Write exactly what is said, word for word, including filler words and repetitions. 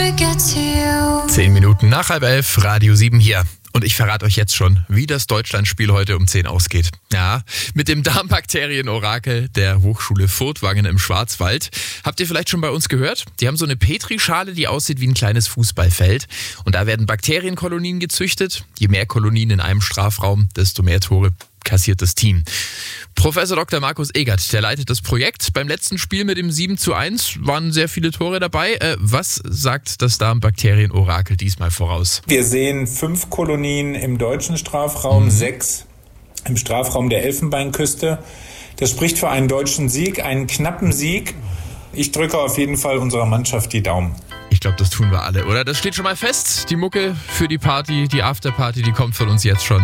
Zehn Minuten nach halb elf, Radio sieben hier. Und ich verrate euch jetzt schon, wie das Deutschlandspiel heute um zehn ausgeht. Ja, mit dem Darmbakterien-Orakel der Hochschule Furtwangen im Schwarzwald. Habt ihr vielleicht schon bei uns gehört? Die haben so eine Petrischale, die aussieht wie ein kleines Fußballfeld. Und da werden Bakterienkolonien gezüchtet. Je mehr Kolonien in einem Strafraum, desto mehr Tore kassiert das Team. Professor Doktor Markus Egert, der leitet das Projekt. Beim letzten Spiel mit dem sieben zu eins waren sehr viele Tore dabei. Äh, was sagt das Darmbakterien-Orakel diesmal voraus? Wir sehen fünf Kolonien im deutschen Strafraum, mhm. sechs im Strafraum der Elfenbeinküste. Das spricht für einen deutschen Sieg, einen knappen Sieg. Ich drücke auf jeden Fall unserer Mannschaft die Daumen. Ich glaube, das tun wir alle, oder? Das steht schon mal fest. Die Mucke für die Party, die Afterparty, die kommt von uns jetzt schon.